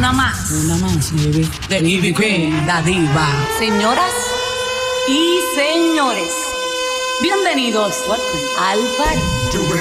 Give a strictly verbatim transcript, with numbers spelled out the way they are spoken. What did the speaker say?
una más. Una más, bebé. De Ivy Queen, la diva. Señoras y señores, bienvenidos al party.